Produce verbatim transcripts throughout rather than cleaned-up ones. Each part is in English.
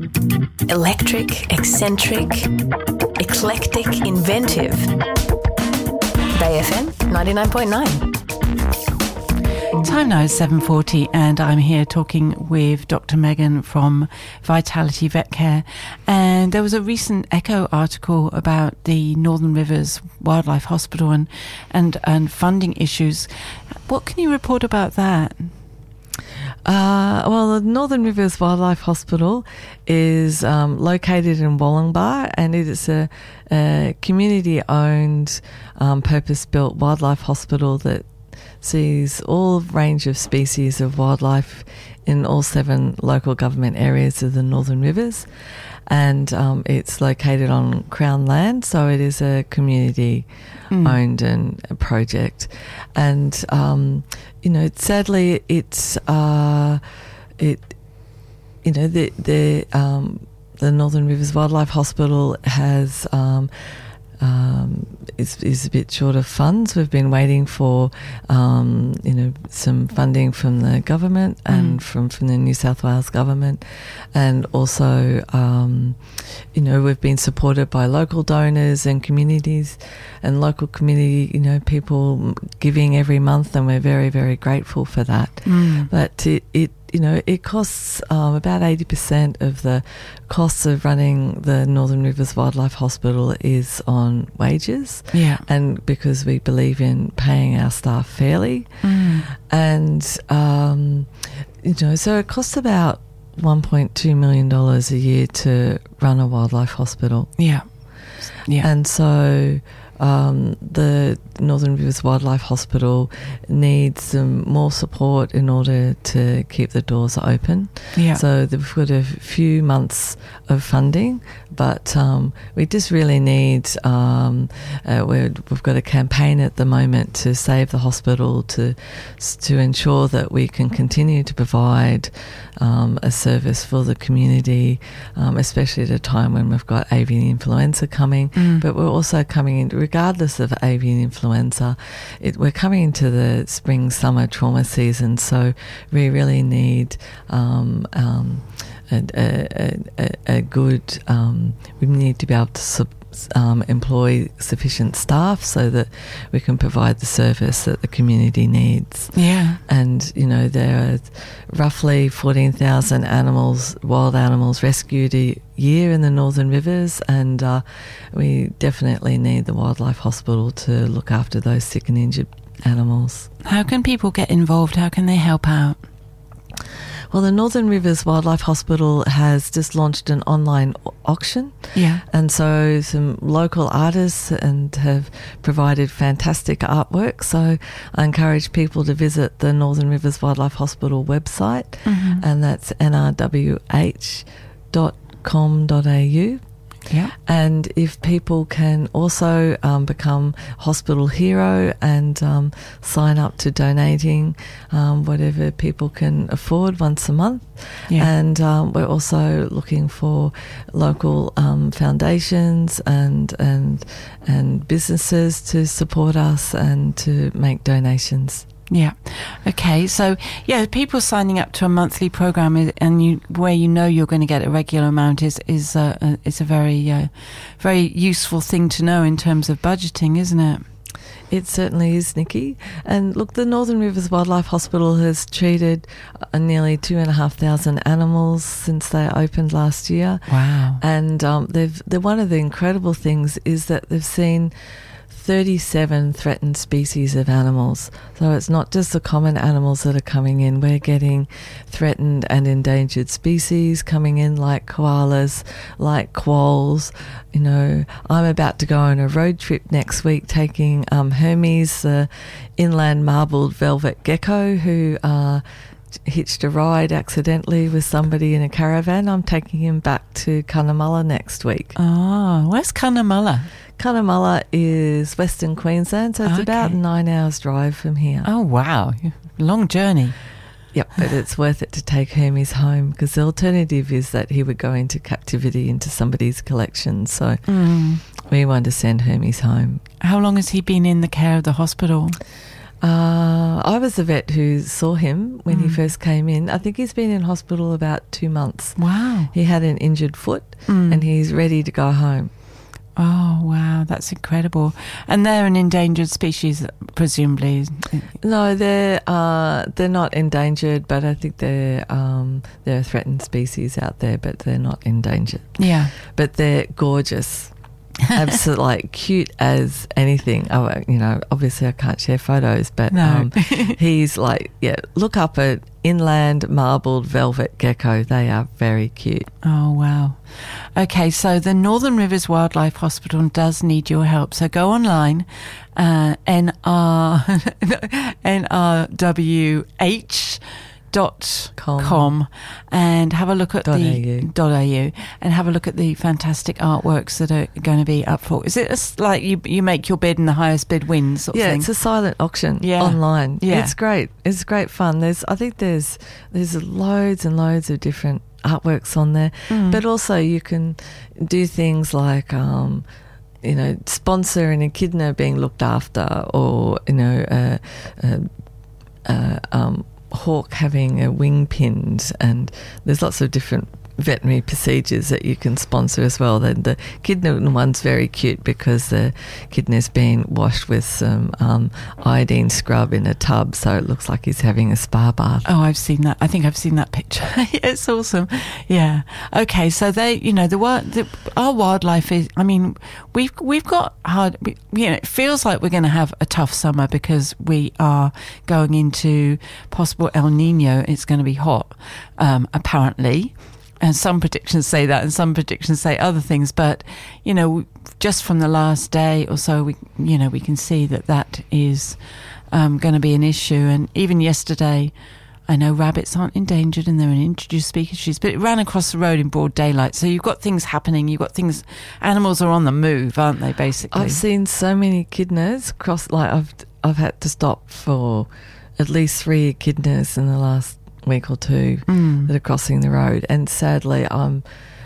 Electric, eccentric, eclectic, inventive. Bay F M ninety-nine point nine. Time now is seven forty and I'm here talking with Doctor Megan from Vitality Vet Care, and there was a recent Echo article about the Northern Rivers Wildlife Hospital and, and, and funding issues. What can you report about that? Uh, well, the Northern Rivers Wildlife Hospital is um, located in Wollongbar, and it is a, a community-owned, um, purpose-built wildlife hospital that sees all range of species of wildlife in all seven local government areas of the Northern Rivers. And um, it's located on Crown land, so it is a community mm. owned and a project. And um, you know, sadly, it's uh, it you know the the um, the Northern Rivers Wildlife Hospital has um, um, is is a bit short of funds. We've been waiting for um, you know some funding from the government and mm. from from the New South Wales government, and also um, you know we've been supported by local donors and communities and local community you know people giving every month, and we're very very grateful for that. Mm. But it, it you know it costs um, about eighty percent of the costs of running the Northern Rivers Wildlife Hospital is on wages. Yeah. And because we believe in paying our staff fairly. Mm. And, um, you know, so it costs about one point two million dollars a year to run a wildlife hospital. Yeah. Yeah. And so um, the Northern Rivers Wildlife Hospital needs some more support in order to keep the doors open. Yeah. So we've got a few months of funding, but um, we just really need, um, uh, we're, we've got a campaign at the moment to save the hospital, to to ensure that we can continue to provide um, a service for the community, um, especially at a time when we've got avian influenza coming, mm. but we're also coming in, regardless of avian influenza, it, we're coming into the spring summer trauma season, so we really need um, um, a, a, a, a good um, we need to be able to sub, um, employ sufficient staff so that we can provide the service that the community needs. Yeah. And you know there are roughly fourteen thousand animals, wild animals, rescued a year in the Northern Rivers, and uh, we definitely need the Wildlife Hospital to look after those sick and injured animals. How can people get involved? How can they help out? Well, the Northern Rivers Wildlife Hospital has just launched an online auction. Yeah. And so some local artists and have provided fantastic artwork. So I encourage people to visit the Northern Rivers Wildlife Hospital website, mm-hmm. and that's n r w h dot com dot a u. Yeah. And if people can also um, become hospital hero and um, sign up to donating um, whatever people can afford once a month. Yeah. And um, we're also looking for local um, foundations and and and businesses to support us and to make donations. Yeah. Okay. So, yeah, people signing up to a monthly program is, and you where you know you're going to get a regular amount is is uh, uh, is a very uh, very useful thing to know in terms of budgeting, isn't it? It certainly is, Nikki. And look, the Northern Rivers Wildlife Hospital has treated uh, nearly two and a half thousand animals since they opened last year. Wow! And um, they've the one of the incredible things is that they've seen thirty-seven threatened species of animals. So it's not just the common animals that are coming in. We're getting threatened and endangered species coming in, like koalas, like quolls. You know, I'm about to go on a road trip next week taking um, Hermes, the inland marbled velvet gecko, who uh, hitched a ride accidentally with somebody in a caravan. I'm taking him back to Cunnamulla next week. Oh, where's Cunnamulla? Cunnamulla is Western Queensland, so it's okay. about nine hours drive from here. Oh, wow. Long journey. Yep, but it's worth it to take Hermes home, because the alternative is that he would go into captivity into somebody's collection. So mm. we want to send Hermes home. How long has he been in the care of the hospital? Uh, I was the vet who saw him when Mm. he first came in. I think he's been in hospital about two months. Wow. He had an injured foot Mm. and he's ready to go home. Oh, wow, that's incredible. And they're an endangered species, presumably. No, they're uh, they're not endangered, but I think they're um, they're a threatened species out there, but they're not endangered. Yeah. But they're gorgeous. Absolutely, like cute as anything. Oh, you know, obviously I can't share photos, but No. um, he's like, yeah. Look up at inland marbled velvet gecko. They are very cute. Oh, wow. Okay, so the Northern Rivers Wildlife Hospital does need your help. So go online, uh, N R N R W H dot Com. com, and have a look at Dot the au. dot au and have a look at the fantastic artworks that are going to be up for. Is it a s like you you make your bid and the highest bid wins sort of Yeah, thing? it's a silent auction Yeah. online. Yeah. It's great. It's great fun. There's, I think there's there's loads and loads of different artworks on there, Mm. but also you can do things like, um, you know, sponsor an echidna being looked after, or you know, uh, uh, uh, um, hawk having a wing pinned, and there's lots of different veterinary procedures that you can sponsor as well. The, the echidna one's very cute because the echidna's been washed with some um, iodine scrub in a tub, so it looks like he's having a spa bath. Oh, I've seen that. I think I've seen that picture. It's awesome. Yeah. Okay. So they, you know, the, wi- the our wildlife is. I mean, we've we've got hard. We, you know, it feels like we're going to have a tough summer because we are going into possible El Nino. It's going to be hot, um, apparently. And some predictions say that, and some predictions say other things. But you know, just from the last day or so, we you know we can see that that is um, going to be an issue. And even yesterday, I know rabbits aren't endangered and they're an introduced species, but it ran across the road in broad daylight. So you've got things happening. You've got things. Animals are on the move, aren't they? Basically, I've seen so many echidnas cross. Like I've I've had to stop for at least three echidnas in the last week or two Mm. that are crossing the road, and sadly I'm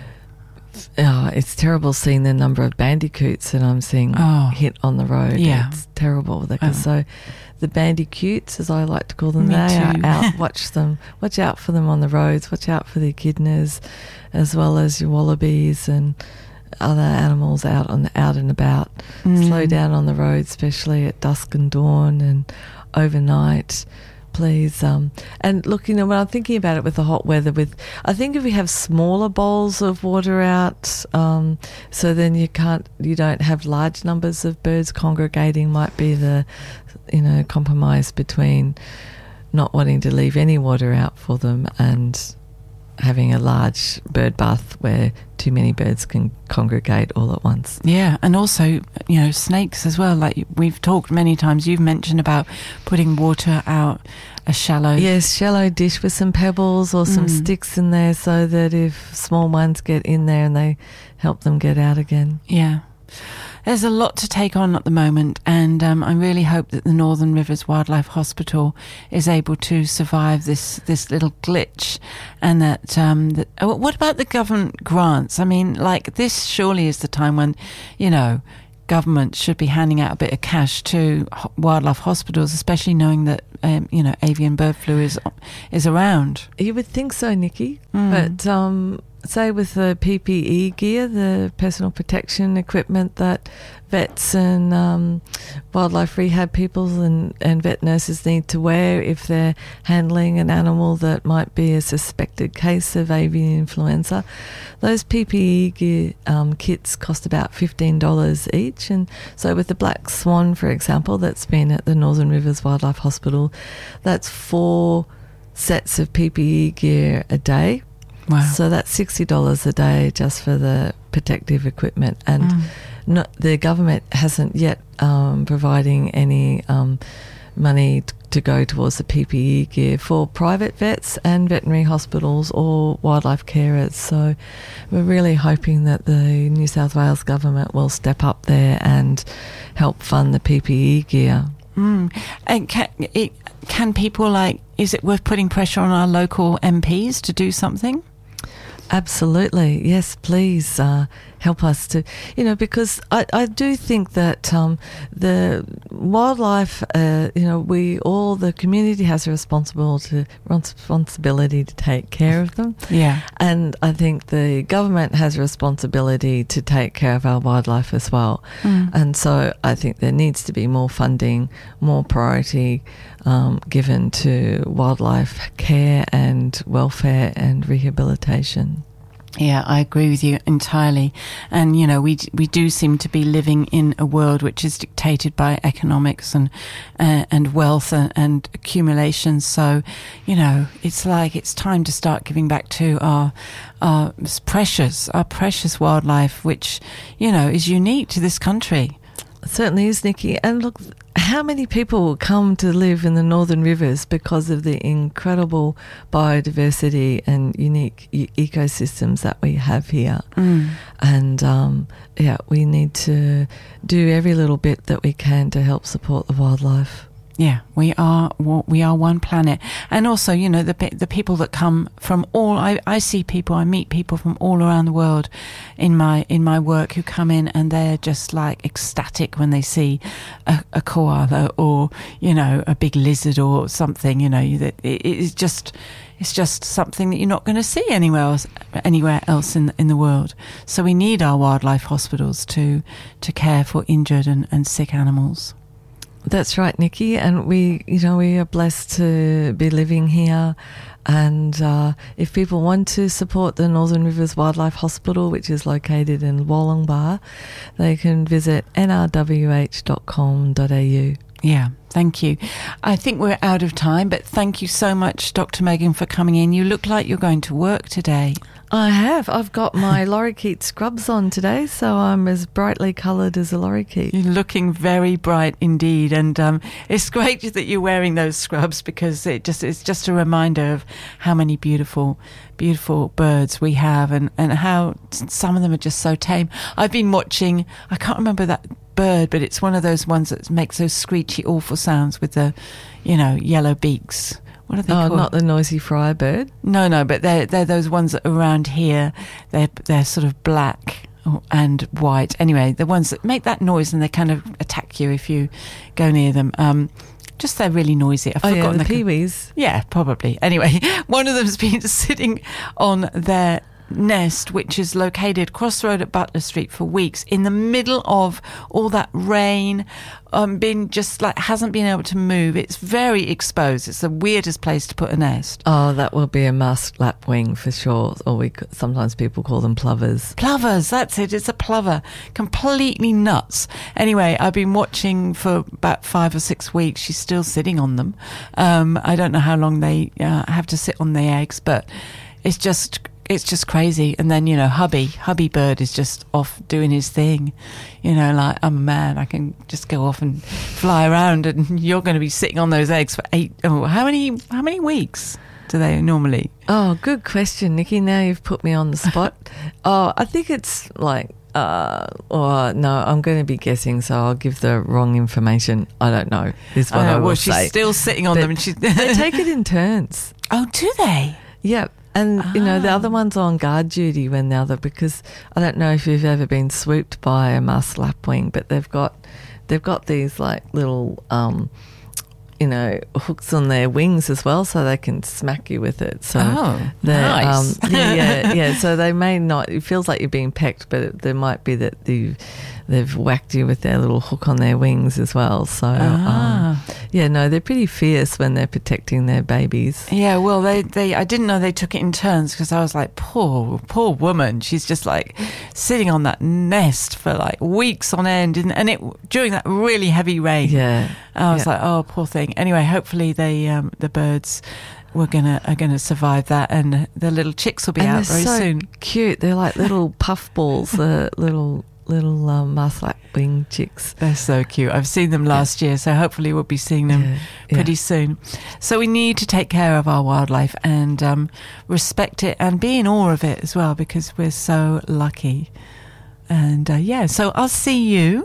oh, it's terrible seeing the number of bandicoots that I'm seeing Oh. hit on the road. Yeah. It's terrible because Oh. so the bandicoots, as I like to call them, Me they too. are out. Watch them, watch out for them on the roads, watch out for the echidnas as well as your wallabies and other animals out on out and about. Mm. Slow down on the road, especially at dusk and dawn and overnight, please. Um, and look, you know, when I'm thinking about it with the hot weather, with I think if we have smaller bowls of water out, um, so then you can't, you don't have large numbers of birds congregating, might be the, you know, compromise between not wanting to leave any water out for them and having a large bird bath where too many birds can congregate all at once. Yeah, and also, you know, snakes as well. Like we've talked many times, you've mentioned about putting water out a shallow. Yes, shallow dish with some pebbles or some Mm. sticks in there so that if small ones get in there and they help them get out again. Yeah. There's a lot to take on at the moment, and um, I really hope that the Northern Rivers Wildlife Hospital is able to survive this, this little glitch, and that, um, that... Oh, what about the government grants? I mean, like, this surely is the time when, you know, government should be handing out a bit of cash to ho- wildlife hospitals, especially knowing that, um, you know, avian bird flu is is around. You would think so, Nikki, Mm. but um, say with the P P E gear, the personal protection equipment that vets and um, wildlife rehab people and, and vet nurses need to wear if they're handling an animal that might be a suspected case of avian influenza. Those P P E gear um, kits cost about fifteen dollars each, and so with the Black Swan, for example, that's been at the Northern Rivers Wildlife Hospital, that's four sets of P P E gear a day. Wow. So that's sixty dollars a day just for the protective equipment. And Mm. no, the government hasn't yet um, providing any um, money t- to go towards the P P E gear for private vets and veterinary hospitals or wildlife carers. So we're really hoping that the New South Wales government will step up there and help fund the P P E gear. Mm. And can, it, can people, like, is it worth putting pressure on our local M Ps to do something? Absolutely, yes, please uh, help us to, you know, because I, I do think that um, the wildlife, uh, you know, we all, the community has a responsibility, responsibility to take care of them. Yeah. And I think the government has a responsibility to take care of our wildlife as well. Mm. And so I think there needs to be more funding, more priority um, given to wildlife care and welfare and rehabilitation. Yeah, I agree with you entirely. And, you know, we we do seem to be living in a world which is dictated by economics and uh, and wealth and, and accumulation. So, you know, it's like it's time to start giving back to our our precious, our precious wildlife, which, you know, is unique to this country. It certainly is, Nikki. And look, how many people come to live in the Northern Rivers because of the incredible biodiversity and unique e- ecosystems that we have here. Mm. And, um, yeah, we need to do every little bit that we can to help support the wildlife. Yeah, we are we are one planet, and also, you know, the the people that come from all. I, I see people, I meet people from all around the world in my in my work who come in and they're just like ecstatic when they see a, a koala or, you know, a big lizard or something. You know, that it is just it's just something that you're not going to see anywhere else anywhere else in in the world. So we need our wildlife hospitals to to care for injured and, and sick animals. That's right, Nikki, and we, you know, we are blessed to be living here. And uh, if people want to support the Northern Rivers Wildlife Hospital, which is located in Wollongbar, they can visit n r w h dot com dot a u. Yeah, thank you. I think we're out of time, but thank you so much, Doctor Megan, for coming in. You look like you're going to work today. I have. I've got my lorikeet scrubs on today, so I'm as brightly coloured as a lorikeet. You're looking very bright indeed, and um, it's great that you're wearing those scrubs because it just it's just a reminder of how many beautiful, beautiful birds we have, and, and how some of them are just so tame. I've been watching. I can't remember that bird, but it's one of those ones that makes those screechy, awful sounds with the, you know, yellow beaks. What are they oh, called? Not the noisy friar bird? No, no, but they're, they're those ones that are around here. They're, they're sort of black and white. Anyway, the ones that make that noise and they kind of attack you if you go near them. Um, just they're really noisy. I've oh, forgotten yeah, the the peewees. Yeah, probably. Anyway, one of them's been sitting on their nest, which is located across the road at Butler Street, for weeks in the middle of all that rain, um, been just like hasn't been able to move. It's very exposed. It's the weirdest place to put a nest. Oh, that will be a musk lapwing for sure. Or we sometimes people call them plovers. Plovers, that's it. It's a plover. Completely nuts. Anyway, I've been watching for about five or six weeks. She's still sitting on them. Um, I don't know how long they uh, have to sit on the eggs, but it's just. It's just crazy. And then, you know, hubby, hubby bird is just off doing his thing. You know, like, I'm a man, I can just go off and fly around, and you're going to be sitting on those eggs for eight, oh, how many, how many weeks do they normally? Oh, good question, Nikki. Now you've put me on the spot. oh, I think it's like, uh, or no, I'm going to be guessing, so I'll give the wrong information. I don't know, is what I, I will well, say. she's still sitting on but them. And she's they take it in turns. Oh, do they? Yep. And, you know, the Ah. other one's on guard duty when the other, because I don't know if you've ever been swooped by a musk lapwing, but they've got, they've got these like little, um, you know, hooks on their wings as well, so they can smack you with it. So oh, they're, nice. Um, yeah, yeah, yeah. So they may not, it feels like you're being pecked, but it, there might be that the they've whacked you with their little hook on their wings as well. So, Ah. um, yeah, no, they're pretty fierce when they're protecting their babies. Yeah, well, they, they I didn't know they took it in turns, because I was like, poor, poor woman. She's just like sitting on that nest for like weeks on end, and, and it during that really heavy rain. Yeah. I was yeah. like, oh, poor thing. Anyway, hopefully they um, the birds were gonna are gonna survive that, and the little chicks will be and out they're very so soon. Cute. They're like little puff balls, the little little um, musk lapwing chicks. They're so cute. I've seen them last year, so hopefully we'll be seeing them Yeah, pretty yeah. soon. So we need to take care of our wildlife and um, respect it and be in awe of it as well, because we're so lucky. And uh, yeah, so I'll see you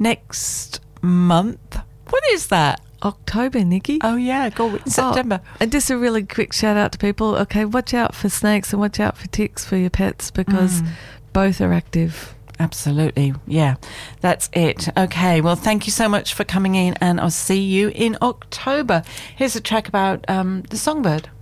next month. What is that? October, Nikki. Oh yeah, go in September. Oh, and just a really quick shout out to people. Okay, watch out for snakes and watch out for ticks for your pets, because Mm. both are active. Absolutely. Yeah, that's it. Okay, well, thank you so much for coming in, and I'll see you in October. Here's a track about um, the songbird.